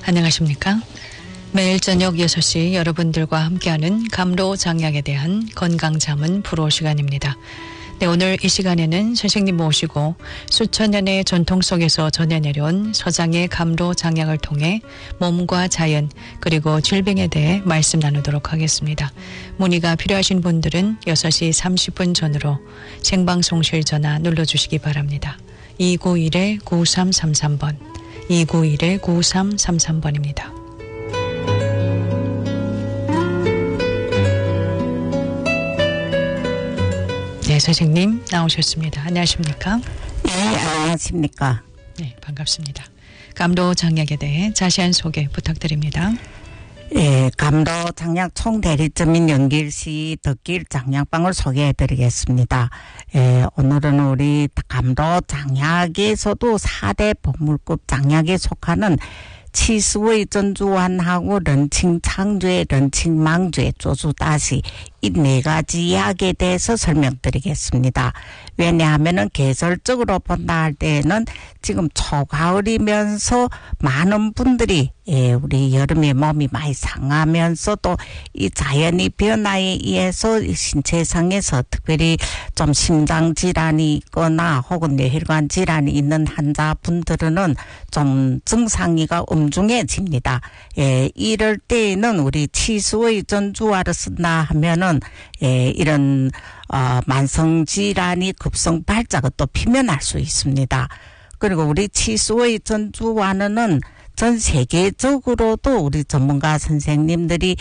안녕하십니까? 매일 저녁 6시 여러분들과 함께하는 감로장약에 대한 건강자문 프로 시간입니다. 네, 오늘 이 시간에는 선생님 모시고 수천 년의 전통 속에서 전해내려온 서장의 감로장약을 통해 몸과 자연 그리고 질병에 대해 말씀 나누도록 하겠습니다. 문의가 필요하신 분들은 6시 30분 전으로 생방송실 전화 눌러주시기 바랍니다. 291-9333번 291-9333번입니다. 네, 선생님 나오셨습니다. 안녕하십니까? 네, 안녕하십니까? 네, 반갑습니다. 감로장약에 대해 자세한 소개 부탁드립니다. 예, 감로장약 총대리점인 연길시 덕길 장약방을 소개해드리겠습니다. 예, 오늘은 우리 감로장약에서도 4대 보물급 장약에 속하는 치수의 전주환하고 런칭창죄, 런칭망죄, 조주다시 이 4가지 약에 대해서 설명드리겠습니다. 왜냐하면은 계절적으로 본다 할 때에는 지금 초가을이면서 많은 분들이 우리 여름에 몸이 많이 상하면서 또 이 자연의 변화에 의해서 신체상에서 특별히 좀 심장 질환이 있거나 혹은 뇌혈관 질환이 있는 환자분들은 좀 증상이가 엄중해집니다. 이럴 때에는 우리 치수의 전주화를 쓴다 하면은 이런 만성 질환이 급성 발작을 또 피면할 수 있습니다. 그리고 우리 치수의 전주환은 전 세계적으로도 우리 전문가 선생님들이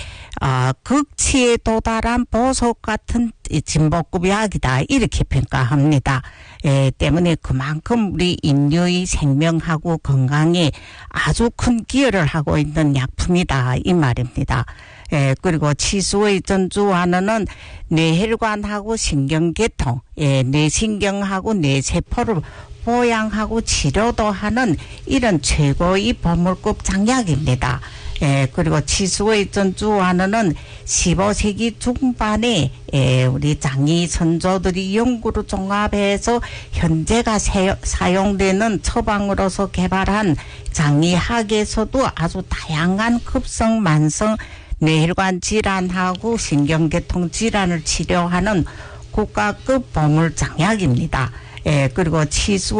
극치에 도달한 보석 같은 진보급 약이다 이렇게 평가합니다. 때문에 그만큼 우리 인류의 생명하고 건강에 아주 큰 기여를 하고 있는 약품이다 이 말입니다. 그리고 치수의 전주환은 뇌혈관하고 신경계통, 뇌신경하고 뇌세포를 보양하고 치료도 하는 이런 최고의 보물급 장약입니다. 그리고 치수의 전주환은 15세기 중반에 우리 장의 선조들이 연구를 종합해서 현재가 사용되는 처방으로서 개발한 장의학에서도 아주 다양한 급성, 만성 뇌혈관 질환하고 신경계통 질환을 치료하는 국가급 보물 장약입니다. 그리고 치수